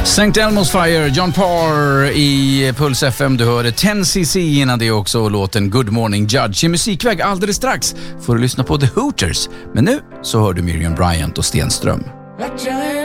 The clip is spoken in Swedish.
St. Elmo's Fire, John Parr i Puls FM. Du hörde 10cc innan det också och låten Good Morning Judge. I musikväg alldeles strax får du lyssna på The Hooters. Men nu så hör du Miriam Bryant och Stenström.